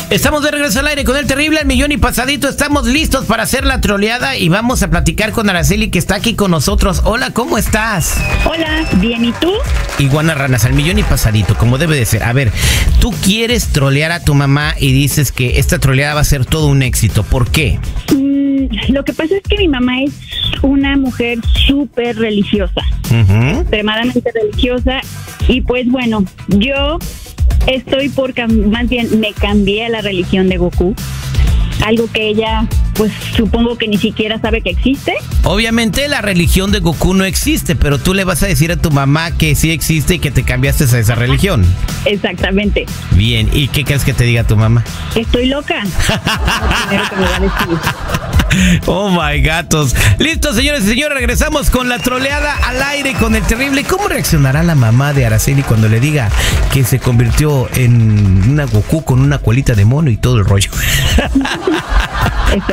Estamos de regreso al aire con el terrible al millón y pasadito. Estamos listos para hacer la troleada y vamos a platicar con Araceli, que está aquí con nosotros. Hola, ¿cómo estás? Hola, bien, ¿y tú? Iguana ranas, al millón y pasadito, como debe de ser. A ver, tú quieres trolear a tu mamá y dices que esta troleada va a ser todo un éxito. ¿Por qué? Lo que pasa es que mi mamá es una mujer súper religiosa, extremadamente religiosa, y pues bueno, yo estoy más bien me cambié a la religión de Goku, algo que ella, pues supongo que ni siquiera sabe que existe. Obviamente la religión de Goku no existe, pero tú le vas a decir a tu mamá que sí existe y que te cambiaste a esa religión. Exactamente. Bien, ¿y qué crees que te diga tu mamá? Estoy loca. Lo primero que me va a decir. Oh my gatos. Listo, señores y señores, regresamos con la troleada al aire con el terrible. ¿Cómo reaccionará la mamá de Araceli cuando le diga que se convirtió en una Goku con una colita de mono y todo el rollo?